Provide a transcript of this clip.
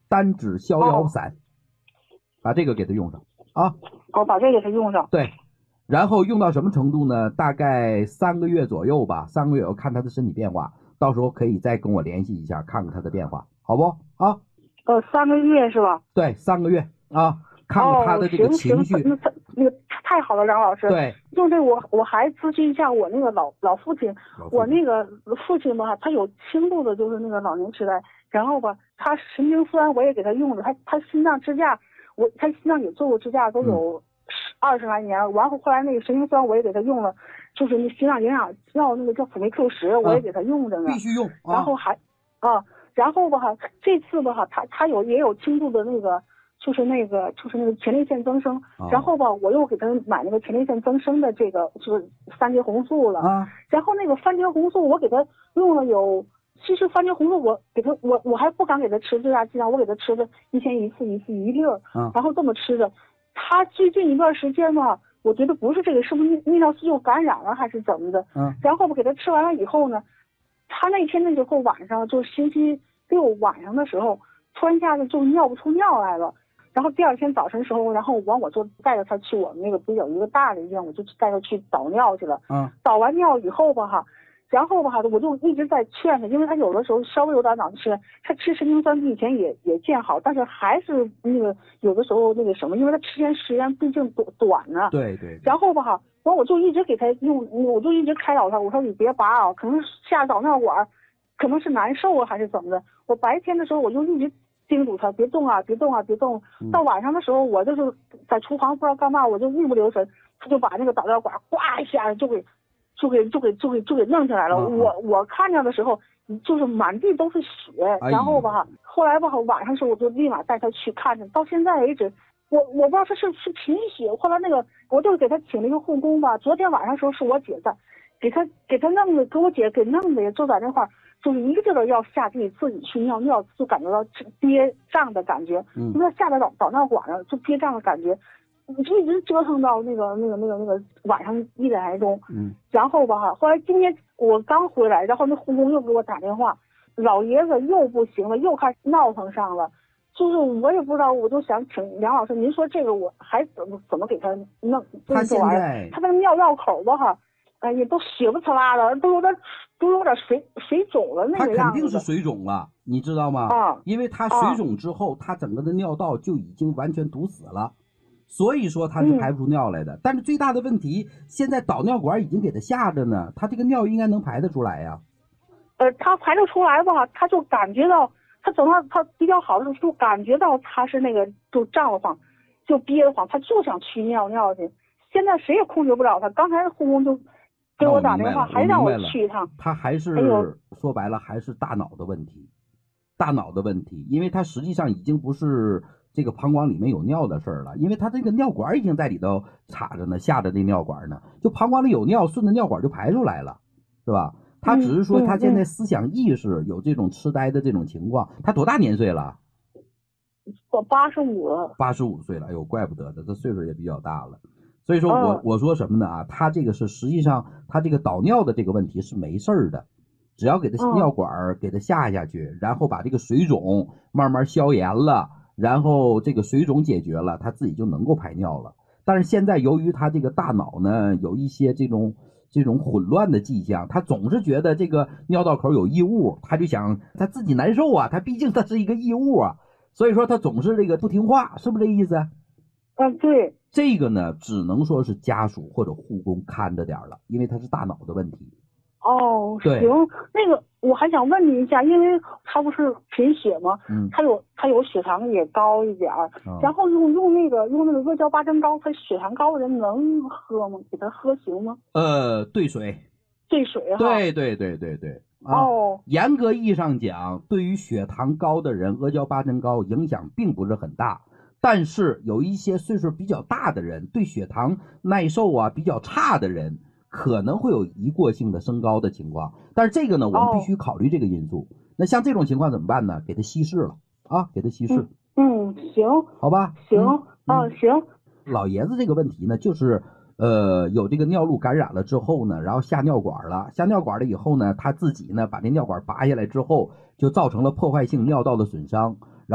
丹栀逍遥散，把这个给他用上啊。 把这个给他用上。 对，然后用到什么程度呢？大概3个月左右吧，3个月我看他的身体变化，到时候可以再跟我联系一下，看看他的变化，好不啊 ？3个月是吧？ 对，3个月啊，看看他的这个情绪。 那个太好了，梁老师。 对， 就这我还咨询一下我那个老父亲，我那个父亲吧，他有轻度的就是那个老年痴呆，然后吧，他神经酸我也给他用了，他心脏支架，他心脏也做过支架，都有20来年，完后来那个神经酸我也给他用了，就是那心脏营养药那个叫辅酶 Q10，我也给他用着呢， 必须用。 然后然后吧这次吧他也有轻度的那个。就是那个前列腺增生，然后吧，我又给他买那个前列腺增生的这个就是番茄红素了，然后那个番茄红素我给他用了有，其实番茄红素我给他我还不敢给他吃这大剂量，我给他吃的1天1次1粒，然后这么吃着，他最近一段时间吧，我觉得不是这个，是不是泌尿系统感染了还是怎么的？然后我给他吃完了以后呢，他那天那时候晚上就是星期6晚上的时候，突然一下子就尿不出尿来了。然后第2天早晨的时候，然后我就带着他去我们那个不是有一个大的医院，我就带他去导尿去了。导完尿以后吧然后吧我就一直在劝他，因为他有的时候稍微有点脑吃，他吃神经酸比以前也见好，但是还是那个有的时候那个什么，因为他时间毕竟短呢。 对。 然后吧我就一直给他用，我就一直开导他，我说你别拔啊，可能下导尿管，可能是难受啊还是怎么的。我白天的时候我就一直叮嘱他别动啊，别动啊，别动。到晚上的时候，我就是在厨房不知道干嘛，我就一不留神，他就把那个导尿管呱一下就给弄下来了。我看见的时候，就是满地都是血。然后吧，后来吧，晚上的时候我就立马带他去看见。到现在为止，我不知道他是贫血。后来那个我就给他请了一个护工吧。昨天晚上的时候是我姐在，给他弄的，给我姐给弄的，也坐在那块儿。就是一个劲儿要下地自己去尿，就感觉到憋胀的感觉，因为他下在导尿管上就憋胀的感觉，就一直折腾到那个晚上1点来钟。然后吧后来今天我刚回来，然后那护工又给我打电话，老爷子又不行了，又开始闹腾上了。就是我也不知道，我就想请梁老师，您说这个我还怎么给他弄？ 他现在他那个尿道口吧也都血不呲啦的，都有点水肿了那个样子。 他肯定是水肿了，你知道吗？因为他水肿之后，他整个的尿道就已经完全堵死了，所以说他是排不出尿来的。但是最大的问题，现在导尿管已经给他下着呢，他这个尿应该能排得出来呀。 他排得出来吧？他就感觉到，他等到他比较好的时候，就感觉到他是那个就胀得慌，就憋得慌，他就想去尿去。现在谁也控制不了他。刚才护工就给我打电话，还让我去一趟。 他还是说白了还是大脑的问题，因为他实际上已经不是这个膀胱里面有尿的事儿了，因为他这个尿管已经在里头插着呢，下着这尿管呢，就膀胱里有尿，顺着尿管就排出来了，是吧？他只是说他现在思想意识有这种痴呆的这种情况。他多大年岁了？ 我85了。 85岁了，哎呦，怪不得的，这岁数也比较大了。所以说我说什么呢他这个是实际上他这个导尿的这个问题是没事儿的，只要给他尿管给他下去，然后把这个水肿慢慢消炎了，然后这个水肿解决了，他自己就能够排尿了。但是现在由于他这个大脑呢有一些这种混乱的迹象，他总是觉得这个尿道口有异物，他就想他自己难受啊，他毕竟他是一个异物啊，所以说他总是这个不听话，是不是这意思？ 对。 这个呢只能说是家属或者护工看着点了，因为他是大脑的问题。 行，那个我还想问你一下，因为他不是贫血吗？他有血糖也高一点然后用那个阿胶八珍膏，他血糖高的人能喝吗？给他喝行吗？ 兑水哈。对。严格意义上讲，对于血糖高的人，阿胶八珍膏影响并不是很大。但是有一些岁数比较大的人，对血糖耐受比较差的人，可能会有一过性的升高的情况。但是这个呢，我们必须考虑这个因素。那像这种情况怎么办呢？给他稀释了给他稀释。 行， 好吧。 行。 老爷子这个问题呢，就是有这个尿路感染了之后呢，然后下尿管了以后呢，他自己呢把这尿管拔下来之后，就造成了破坏性尿道的损伤。